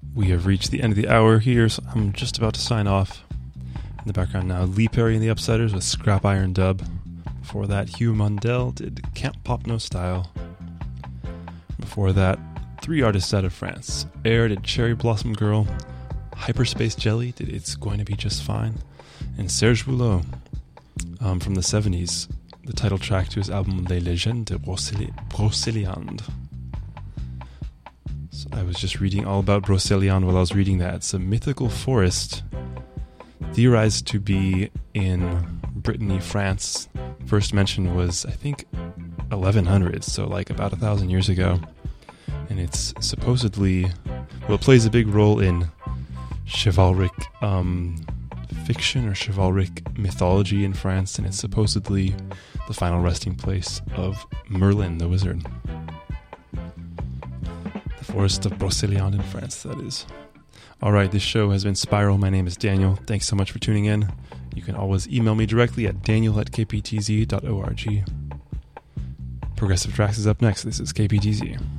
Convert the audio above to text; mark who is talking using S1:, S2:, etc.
S1: We have reached the end of the hour here, so I'm just about to sign off. In the background now, Lee Perry and the Upsiders with Scrap Iron Dub. Before that, Hugh Mundell did Can't Pop No Style. Before that, three artists out of France. Air did Cherry Blossom Girl. Hyperspace Jelly did It's Going to Be Just Fine. And Serge Boulot from the 70s, the title track to his album Les Légendes de Brocéliande. So I was just reading all about Brocéliande while I was reading that. It's a mythical forest theorized to be in Brittany, France. First mention was, I think, 1100s, so like about 1,000 years ago. And it's supposedly, well, it plays a big role in chivalric fiction or chivalric mythology in France, and it's supposedly the final resting place of Merlin the wizard. The forest of Brocéliande in France, that is. Alright, this show has been Spiral. My name is Daniel. Thanks so much for tuning in. You can always email me directly at daniel@kptz.org. Progressive Tracks is up next. This is KPTZ.